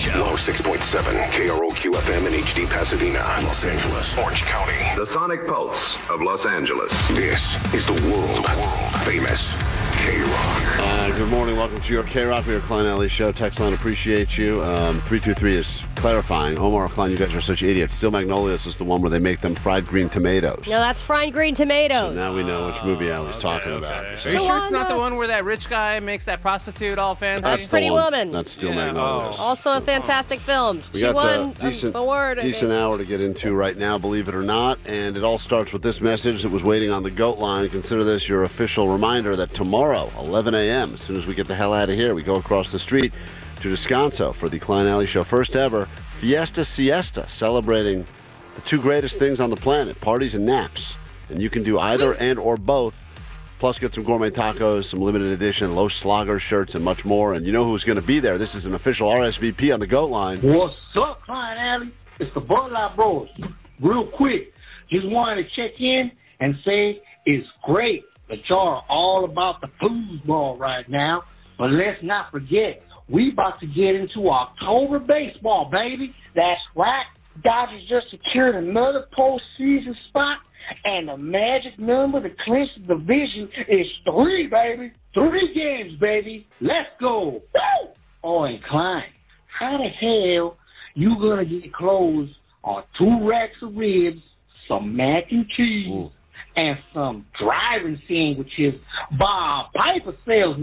Show. 106.7 KROQ FM in HD Pasadena, Los Angeles, Orange County. The Sonic Pulse of Los Angeles. This is the world famous K-Rock. Good morning. Welcome to your K-Rock, your Klein Alley Show. Text line, appreciate you. 323 is clarifying. Omar, Klein, you guys are such idiots. Steel Magnolias is the one where they make them fried green tomatoes. No, that's fried green tomatoes. So now we know which movie Allie's talking about. Are you sure it's not the one where that rich guy makes that prostitute all fancy? That's Pretty Woman. That's Steel Magnolias. Also a fantastic film. We She got won decent award. decent hour to get into right now, believe it or not. And it all starts with this message that was waiting on the GOAT line. Consider this your official reminder that tomorrow, 11 a.m., as soon as we get the hell out of here, we go across the street to Descanso for the Klein Alley Show. First ever Fiesta Siesta, celebrating the two greatest things on the planet, parties and naps. And you can do either and or both. Plus get some gourmet tacos, some limited edition Los Slogger shirts, and much more. And you know who's going to be there. This is an official RSVP on the GOAT line. What's up, Klein Alley? It's the Bud Light Bros. Real quick, just wanted to check in and say it's great that y'all are all about the foosball right now. But let's not forget, we about to get into October baseball, baby. That's right. Dodgers just secured another postseason spot, and the magic number to clinch the division is 3, baby. 3 games, baby. Let's go. Woo! Oh, and Klein, how the hell you gonna get clothes on 2 racks of ribs, some mac and cheese, and some driving sandwiches by a Piper salesman?